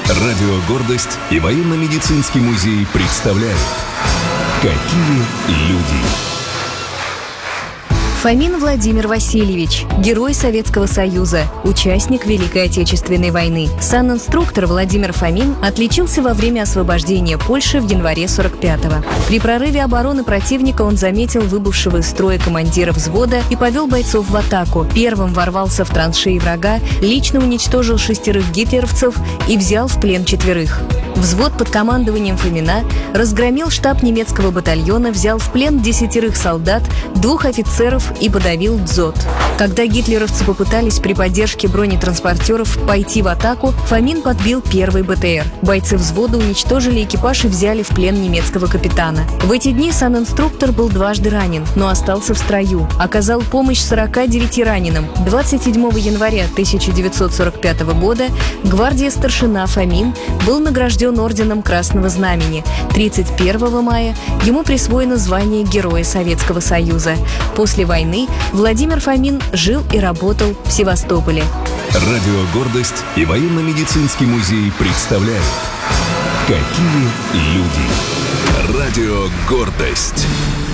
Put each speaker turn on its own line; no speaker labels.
Радио «Гордость» и военно-медицинский музей представляют «Какие люди».
Фомин Владимир Васильевич, герой Советского Союза, участник Великой Отечественной войны. Санинструктор Владимир Фомин отличился во время освобождения Польши в январе 45-го. При прорыве обороны противника он заметил выбывшего из строя командира взвода и повел бойцов в атаку. Первым ворвался в траншеи врага, лично уничтожил 6 гитлеровцев и взял в плен 4. Взвод под командованием Фомина разгромил штаб немецкого батальона, взял в плен 10 солдат, 2 офицеров и подавил дзот. Когда гитлеровцы попытались при поддержке бронетранспортеров пойти в атаку, Фомин подбил первый БТР. Бойцы взвода уничтожили экипаж и взяли в плен немецкого капитана. В эти дни санинструктор был дважды ранен, но остался в строю. Оказал помощь 49 раненым. 27 января 1945 года гвардия старшина Фомин был награжден орденом Красного Знамени. 31 мая ему присвоено звание Героя Советского Союза. После войны Владимир Фомин жил и работал в Севастополе.
Радио «Гордость» и военно-медицинский музей представляют «Какие люди». Радио «Гордость».